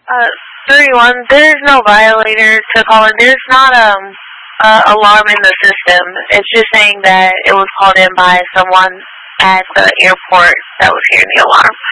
Uh, 31, there's no violator to call in. There's not alarm in the system. It's just saying that it was called in by someone at the airport that was hearing the alarm.